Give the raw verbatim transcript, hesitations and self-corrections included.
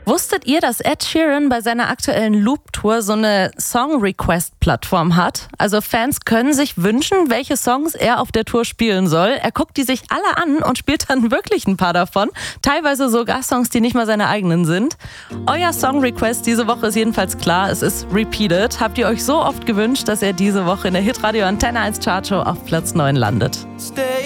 Wusstet ihr, dass Ed Sheeran bei seiner aktuellen Loop-Tour so eine Song-Request-Plattform hat? Also Fans können sich wünschen, welche Songs er auf der Tour spielen soll. Er guckt die sich alle an und spielt dann wirklich ein paar davon. Teilweise sogar Songs, die nicht mal seine eigenen sind. Euer Song-Request diese Woche ist jedenfalls klar. Es ist Repeated. Habt ihr euch so oft gewünscht, dass er diese Woche in der Hitradio Antenne eins Chartshow auf Platz neun landet.